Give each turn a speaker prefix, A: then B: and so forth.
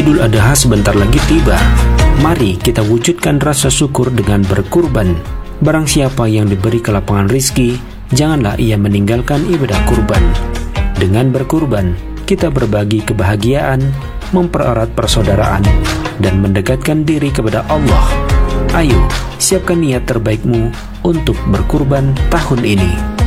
A: Idul Adha sebentar lagi tiba. Mari kita wujudkan rasa syukur dengan berkurban. Barang siapa yang diberi kelapangan rizki, janganlah ia meninggalkan ibadah kurban. Dengan berkurban, kita berbagi kebahagiaan, mempererat persaudaraan, dan mendekatkan diri kepada Allah. Ayo, siapkan niat terbaikmu untuk berkurban tahun ini.